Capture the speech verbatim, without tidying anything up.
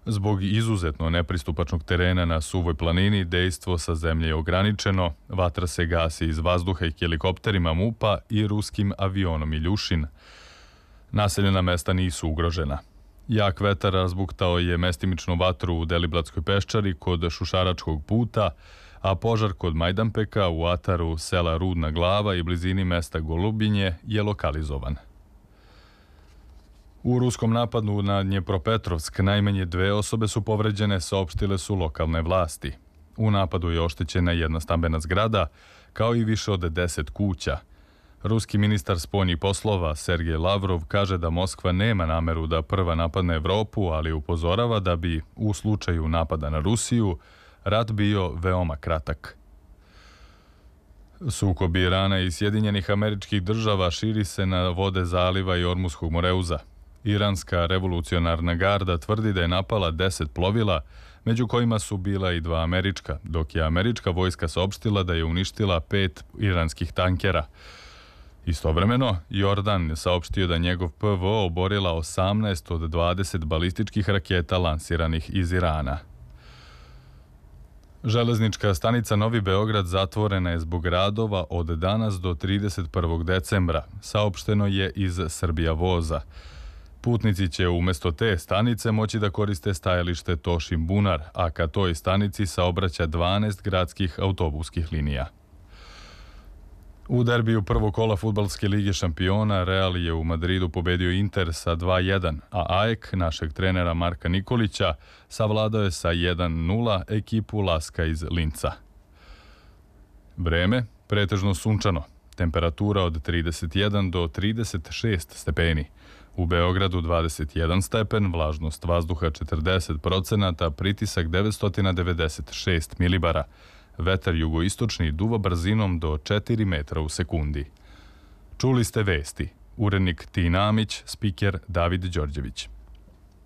Zbog izuzetno nepristupačnog terena na suvoj planini, dejstvo sa zemlje je ograničeno, vatra se gasi iz vazduha i helikopterima MUP-a i ruskim avionom Iljušin. Naseljena mesta nisu ugrožena. Jak vetar razbuktao je mestimičnu vatru u Deliblatskoj peščari kod Šušaračkog puta, a požar kod Majdanpeka u ataru sela Rudna Glava i blizini mesta Golubinje je lokalizovan. U ruskom napadu na Dnjepropetrovsk najmanje dve osobe su povređene, saopštile su lokalne vlasti. U napadu je oštećena jedna stambena zgrada, kao i više od deset kuća. Ruski ministar spoljnih poslova Sergej Lavrov kaže da Moskva nema nameru da prva napadne Evropu, ali upozorava da bi, u slučaju napada na Rusiju, rat bio veoma kratak. Sukob Irana i Sjedinjenih Američkih Država širi se na vode zaliva i Ormuskog moreuza. Iranska revolucionarna garda tvrdi da je napala deset plovila, među kojima su bila i dva američka, dok je američka vojska saopštila da je uništila pet iranskih tankera. Istovremeno, Jordan je saopštio da njegov P V O oborila osamnaest od dvadeset balističkih raketa lansiranih iz Irana. Železnička stanica Novi Beograd zatvorena je zbog radova od danas do trideset prvog decembra, saopšteno je iz Srbija voza. Putnici će umjesto te stanice moći da koriste stajalište Tošin Bunar, a ka toj stanici saobraća dvanaest gradskih autobuskih linija. U derbiju prvog kola fudbalske lige šampiona Real je u Madridu pobedio Inter sa dva jedan, a A E K našeg trenera Marka Nikolića savladao je sa jedan nula ekipu Laska iz Linca. Vreme pretežno sunčano, temperatura od trideset jedan do trideset šest stepeni. U Beogradu dvadeset jedan stepen, vlažnost vazduha četrdeset procenata, pritisak devetsto devedeset šest milibara. Vetar jugoistočni duva brzinom do četiri metra u sekundi. Čuli ste vesti. Urednik Tina Amić, spiker David Đorđević.